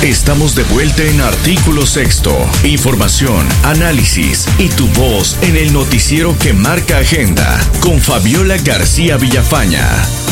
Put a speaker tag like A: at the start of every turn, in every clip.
A: Estamos de vuelta en Artículo Sexto. Información, análisis y tu voz en el noticiero que marca agenda con Fabiola García Villafaña.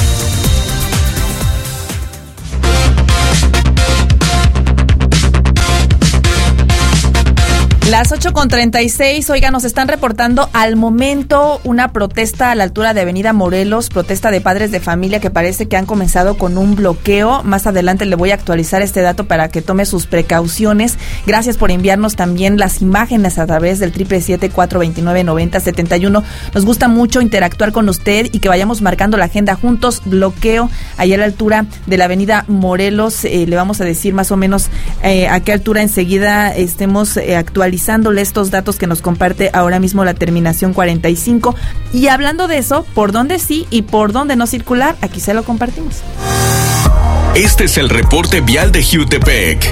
B: Las 8:36, oiga, nos están reportando al momento una protesta a la altura de Avenida Morelos, protesta de padres de familia que parece que han comenzado con un bloqueo. Más adelante le voy a actualizar este dato para que tome sus precauciones. Gracias por enviarnos también las imágenes a través del 777-429-9071. Nos gusta mucho interactuar con usted y que vayamos marcando la agenda juntos. Bloqueo allá a la altura de la Avenida Morelos. Le vamos a decir más o menos a qué altura enseguida estemos actualizando estos datos que nos comparte ahora mismo la terminación 45. Y hablando de eso, por dónde sí y por dónde no circular, aquí se lo compartimos.
A: Este es el reporte vial de Jiutepec.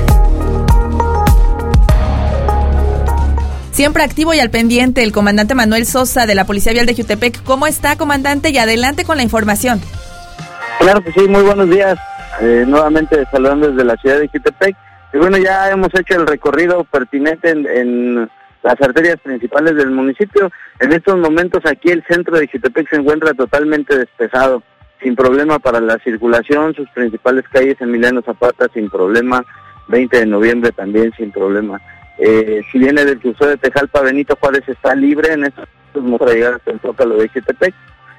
B: Siempre activo y al pendiente el comandante Manuel Sosa de la Policía Vial de Jiutepec. ¿Cómo está, comandante? Y adelante con la información.
C: Claro que sí, muy buenos días. Nuevamente saludando desde la ciudad de Jiutepec. Y bueno, ya hemos hecho el recorrido pertinente en las arterias principales del municipio. En estos momentos aquí el centro de Jiutepec se encuentra totalmente despejado, sin problema para la circulación. Sus principales calles, Emiliano Zapata sin problema, 20 de noviembre también sin problema. Si viene del crucero de Tejalpa, Benito Juárez está libre en estos momentos para llegar hasta el Zócalo de Jiutepec.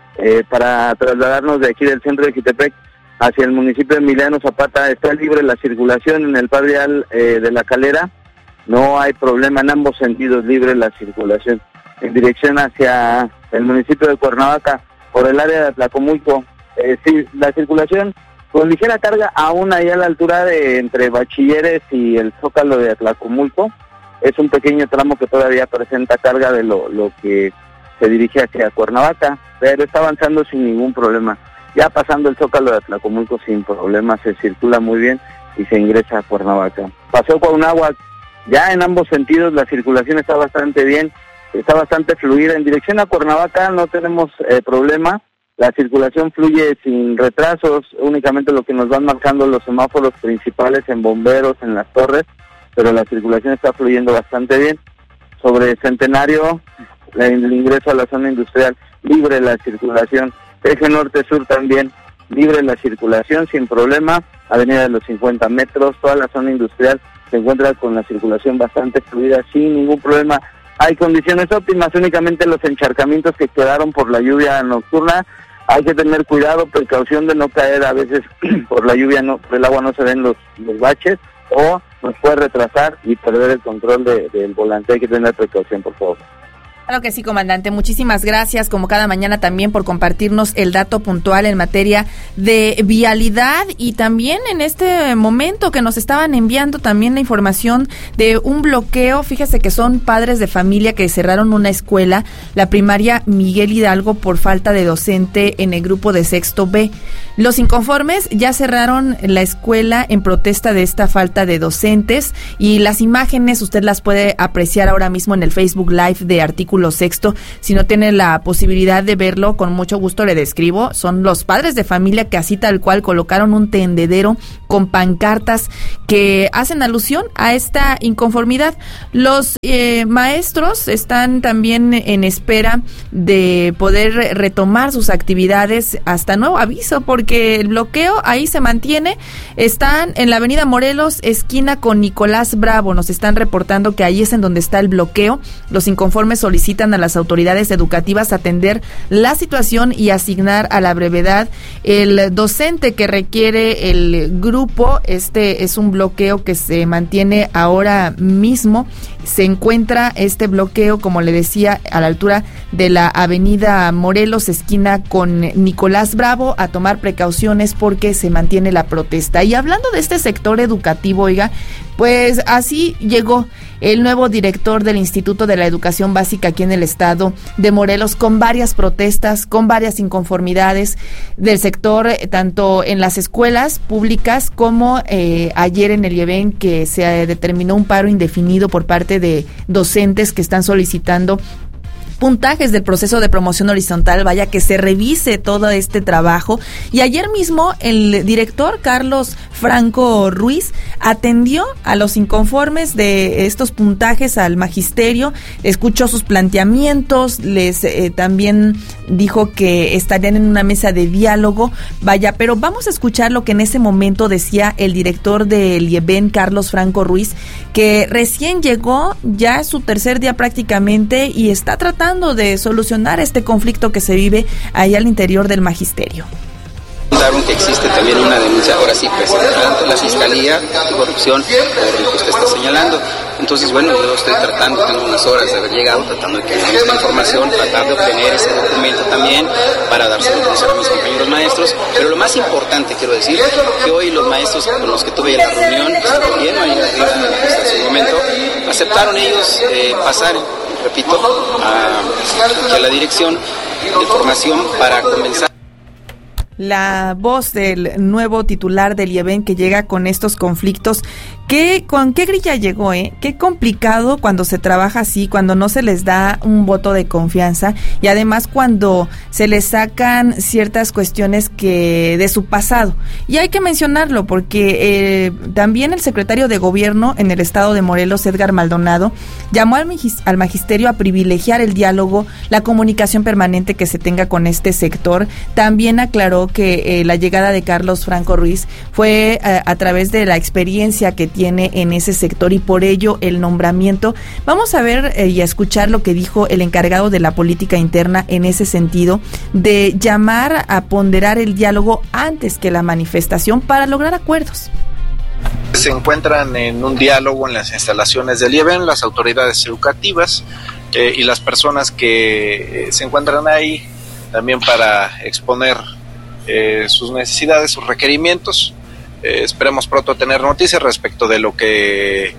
C: Para trasladarnos de aquí del centro de Jiutepec hacia el municipio de Emiliano Zapata está libre la circulación en el vial de La Calera. No hay problema, en ambos sentidos libre la circulación. En dirección hacia el municipio de Cuernavaca, por el área de Atlacomulco, sí, la circulación con ligera carga aún ahí a la altura de entre Bachilleres y el Zócalo de Atlacomulco. Es un pequeño tramo que todavía presenta carga de lo que se dirige hacia Cuernavaca, pero está avanzando sin ningún problema. Ya pasando el Zócalo de Atlacomulco sin problema, se circula muy bien y se ingresa a Cuernavaca. Paseo Cuauhnáhuac, ya en ambos sentidos la circulación está bastante bien, está bastante fluida. En dirección a Cuernavaca no tenemos problema, la circulación fluye sin retrasos, únicamente lo que nos van marcando los semáforos principales en Bomberos, en las torres, pero la circulación está fluyendo bastante bien. Sobre Centenario, el ingreso a la zona industrial, libre la circulación. Eje norte-sur también, libre la circulación sin problema. Avenida de los 50 metros, toda la zona industrial se encuentra con la circulación bastante fluida, sin ningún problema. Hay condiciones óptimas, únicamente los encharcamientos que quedaron por la lluvia nocturna. Hay que tener cuidado, precaución de no caer, a veces por la lluvia, por el agua no se ven los baches, o nos puede retrasar y perder el control del volante. Hay que tener precaución, por favor.
B: Claro que sí, comandante. Muchísimas gracias, como cada mañana también, por compartirnos el dato puntual en materia de vialidad y también en este momento que nos estaban enviando también la información de un bloqueo. Fíjese que son padres de familia que cerraron una escuela, la primaria Miguel Hidalgo, por falta de docente en el grupo de sexto B. Los inconformes ya cerraron la escuela en protesta de esta falta de docentes y las imágenes usted las puede apreciar ahora mismo en el Facebook Live de Artículo Sexto. Si no tiene la posibilidad de verlo, con mucho gusto le describo. Son los padres de familia que así tal cual colocaron un tendedero con pancartas que hacen alusión a esta inconformidad. Los maestros están también en espera de poder retomar sus actividades hasta nuevo aviso, porque el bloqueo ahí se mantiene. Están en la avenida Morelos, esquina con Nicolás Bravo. Nos están reportando que ahí es en donde está el bloqueo. Los inconformes solicitan a las autoridades educativas atender la situación y asignar a la brevedad el docente que requiere el grupo. Este es un bloqueo que se mantiene ahora mismo. Se encuentra este bloqueo, como le decía, a la altura de la avenida Morelos, esquina con Nicolás Bravo. A tomar precauciones porque se mantiene la protesta. Y hablando de este sector educativo, oiga, pues así llegó el nuevo director del Instituto de la Educación Básica aquí en el estado de Morelos, con varias protestas, con varias inconformidades del sector, tanto en las escuelas públicas como ayer en el IEBEN, que se determinó un paro indefinido por parte de docentes que están solicitando puntajes del proceso de promoción horizontal, vaya, que se revise todo este trabajo. Y ayer mismo el director Carlos Franco Ruiz atendió a los inconformes de estos puntajes al magisterio, escuchó sus planteamientos, les también dijo que estarían en una mesa de diálogo, vaya, pero vamos a escuchar lo que en ese momento decía el director del IEBEN, Carlos Franco Ruiz, que recién llegó, ya es su tercer día prácticamente, y está tratando de solucionar este conflicto que se vive ahí al interior del magisterio.
D: Que existe también una denuncia, ahora sí, presentada ante la Fiscalía de corrupción por lo que usted está señalando. Entonces, bueno, yo estoy tratando, tengo unas horas de haber llegado, tratando de que haya esta información, tratar de obtener ese documento también para dárselo a conocer a mis compañeros maestros. Pero lo más importante, quiero decir, que hoy los maestros con los que tuve la reunión, también hasta ese momento, aceptaron ellos pasar, repito, a la dirección de formación para comenzar.
B: La voz del nuevo titular del IEBEN que llega con estos conflictos. ¿Con qué grilla llegó? Qué complicado cuando se trabaja así, cuando no se les da un voto de confianza y además cuando se les sacan ciertas cuestiones que de su pasado. Y hay que mencionarlo porque también el secretario de Gobierno en el estado de Morelos, Edgar Maldonado, llamó al magisterio a privilegiar el diálogo, la comunicación permanente que se tenga con este sector. También aclaró que la llegada de Carlos Franco Ruiz fue a través de la experiencia que tiene en ese sector y por ello el nombramiento. Vamos a ver y a escuchar lo que dijo el encargado de la política interna en ese sentido, de llamar a ponderar el diálogo antes que la manifestación para lograr acuerdos.
E: Se encuentran en un diálogo en las instalaciones del IEBEN, las autoridades educativas y las personas que se encuentran ahí también para exponer sus necesidades, sus requerimientos. Esperemos pronto tener noticias respecto de lo que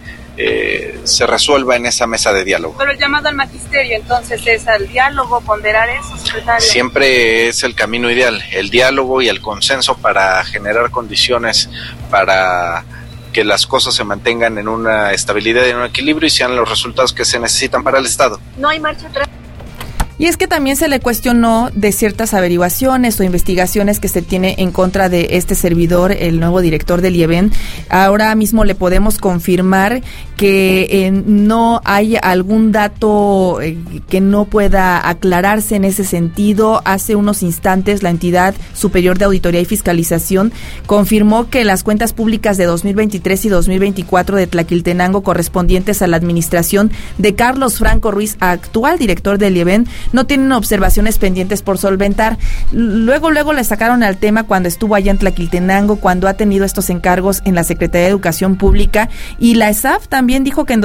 E: se resuelva en esa mesa de diálogo.
F: Pero el llamado al magisterio entonces es al diálogo, ponderar eso, secretario.
E: Siempre es el camino ideal, el diálogo y el consenso para generar condiciones para que las cosas se mantengan en una estabilidad y en un equilibrio y sean los resultados que se necesitan para el Estado.
F: No hay marcha atrás.
B: Y es que también se le cuestionó de ciertas averiguaciones o investigaciones que se tiene en contra de este servidor, el nuevo director del IEBEN. Ahora mismo le podemos confirmar que no hay algún dato que no pueda aclararse en ese sentido. Hace unos instantes la entidad superior de auditoría y fiscalización confirmó que las cuentas públicas de 2023 y 2024 de Tlaquiltenango correspondientes a la administración de Carlos Franco Ruiz, actual director del IEBEN, no tienen observaciones pendientes por solventar. Luego le sacaron al tema cuando estuvo allá en Tlaquiltenango, cuando ha tenido estos encargos en la Secretaría de Educación Pública, y la ESAF también dijo que en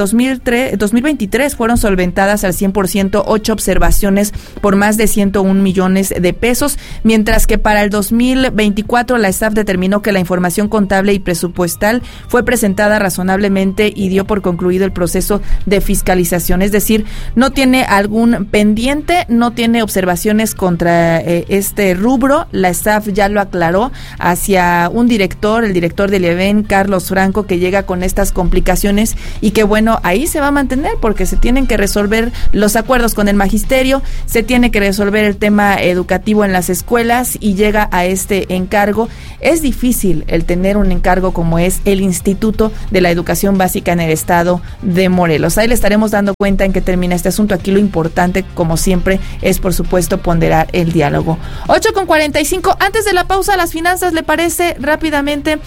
B: 2023 fueron solventadas al 100% 8 observaciones por más de 101 millones de pesos, mientras que para el 2024 la ESAF determinó que la información contable y presupuestal fue presentada razonablemente y dio por concluido el proceso de fiscalización, es decir, no tiene algún pendiente, no tiene observaciones contra este rubro. La ESAF ya lo aclaró hacia un director, el director del IEBEN, Carlos Franco, que llega con estas complicaciones y que bueno, ahí se va a mantener porque se tienen que resolver los acuerdos con el magisterio, se tiene que resolver el tema educativo en las escuelas y llega a este encargo. Es difícil el tener un encargo como es el Instituto de la Educación Básica en el estado de Morelos. Ahí le estaremos dando cuenta en qué termina este asunto. Aquí lo importante, como siempre, es por supuesto ponderar el diálogo. 8:45, antes de la pausa, las finanzas, ¿le parece? Rápidamente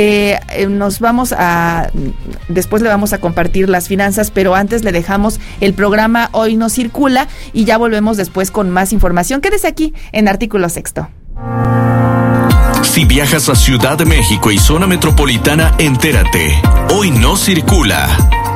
B: después le vamos a compartir las finanzas, pero antes le dejamos el programa Hoy No Circula y ya volvemos después con más información. Quédese aquí en Artículo Sexto.
A: Si viajas a Ciudad de México y zona metropolitana, entérate. Hoy No Circula.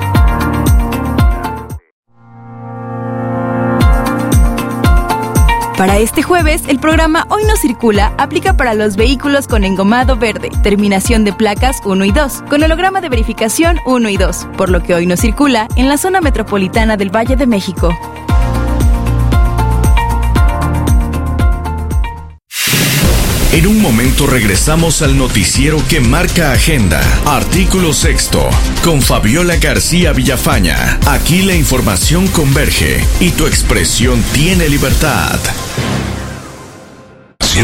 G: Para este jueves, el programa Hoy No Circula aplica para los vehículos con engomado verde, terminación de placas 1 y 2, con holograma de verificación 1 y 2, por lo que hoy no circula en la zona metropolitana del Valle de México.
A: En un momento regresamos al noticiero que marca agenda. Artículo 6 con Fabiola García Villafaña. Aquí la información converge y tu expresión tiene libertad.